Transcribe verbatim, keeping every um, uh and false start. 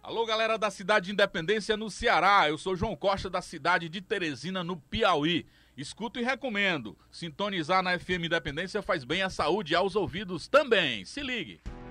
Alô, galera da cidade de Independência, no Ceará. Eu sou João Costa, da cidade de Teresina, no Piauí. Escuto e recomendo. Sintonizar na F M Independência faz bem à saúde e aos ouvidos também. Se ligue.